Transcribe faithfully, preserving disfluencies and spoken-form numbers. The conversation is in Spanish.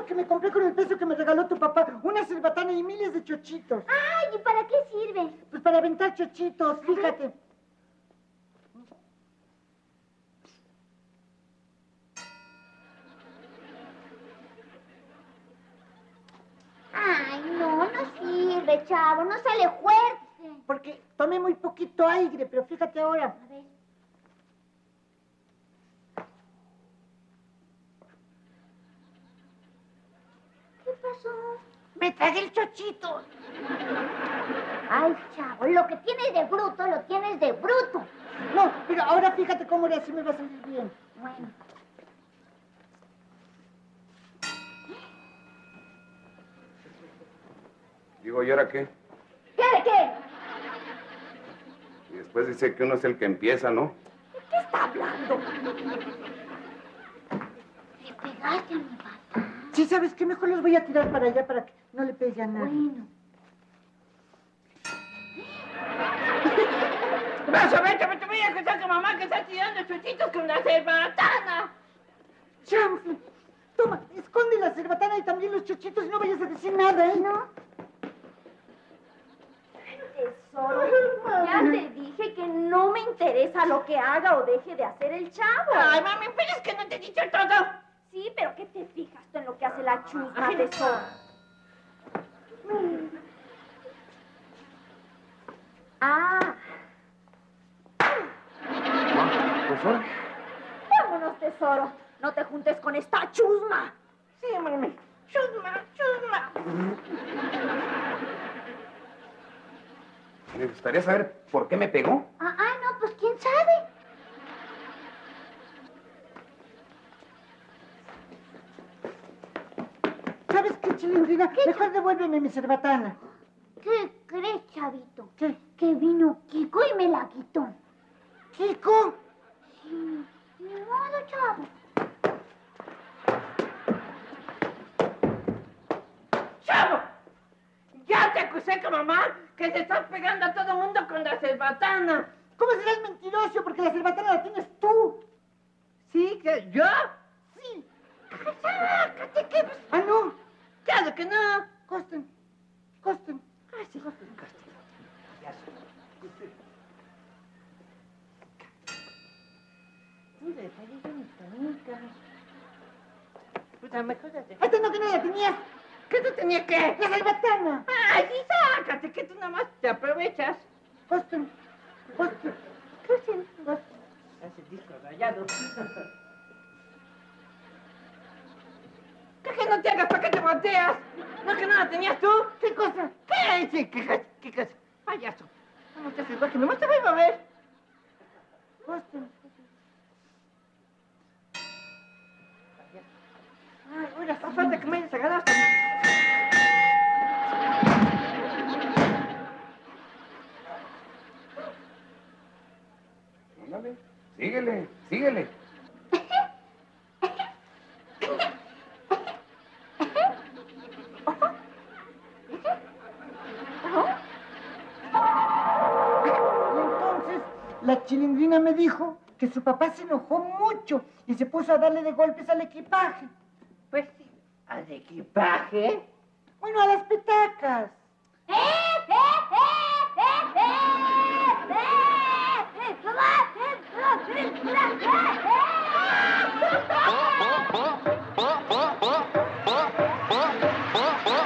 que me compré con el peso que me regaló tu papá. Una cerbatana y miles de chochitos. Ay, ¿y para qué sirve? Pues para aventar chochitos, fíjate. Ay, no, no sirve, chavo, no sale fuerte. Porque tomé muy poquito aire, pero fíjate ahora. A ver. ¿Qué pasó? Me tragué el chochito. Ay, chavo, lo que tienes de bruto, lo tienes de bruto. No, pero ahora fíjate cómo ahora sí me va a salir bien. Bueno. Digo, ¿y ahora qué? ¿Qué de qué? Y después dice que uno es el que empieza, ¿no? ¿De qué está hablando? Le pegaste a mi papá. Sí, ¿sabes qué? Mejor los voy a tirar para allá para que no le pegue a nadie. Bueno. Vas a ver, te voy a acusar que mamá que está tirando chuchitos con una cerbatana. ¡Chanfle! Toma, esconde la cerbatana y también los chochitos y no vayas a decir nada, ¿eh? ¿No? Tesoro, ya te dije que no me interesa lo que haga o deje de hacer el chavo. Ay, mami, pero es que no te he dicho todo. Sí, pero ¿qué te fijas tú en lo que hace la chusma, tesoro? Ah. Pues ahora. Vámonos, tesoro. No te juntes con esta chusma. Sí, mami. Chusma, chusma. Me gustaría saber por qué me pegó. Ah, ah, no, pues quién sabe. ¿Sabes qué, Chilindrina? ¿Qué? Mejor devuélveme mi cerbatana. ¿Qué crees, chavito? ¿Qué? Que vino Kiko y me la quitó. ¿Kiko? Sí, ni modo, chavo. ¡Chavo! Ya te acusé con mamá que se estás pegando a todo mundo con la cerbatana. ¿Cómo serás mentiroso? Porque la cerbatana la tienes tú. ¿Sí? ¿Que yo? Sí. ¡Sácate, qué! Ah, no. ¡Claro que no! Costen. Costen. Casi, casi. Mira, salí de mis canicas. Puta, mejor ya te... Esta no que no la tenías. ¿Qué tú tenías que? La cerbatana. ¡Ay, sí, sácate! Que tú nada más te aprovechas. Costen. Costen. Costen, costen. Hace disco rayado. ¿Qué que no te hagas para que te volteas? ¿No que no la tenías tú? ¿Qué cosa? ¿Qué? Sí, ¿qué cosa? ¿Qué cosa? Payaso. ¿Cómo te haces igual que nomás te voy a ver? Costen. Ay, ahora está falta que me hayas agarrado hasta... Ándale, síguele, síguele. Y entonces la Chilindrina me dijo que su papá se enojó mucho y se puso a darle de golpes al equipaje. Pues sí, al equipaje. Bueno, a las petacas. ¡Eh, eh, eh, eh, eh, eh! ¡Eh!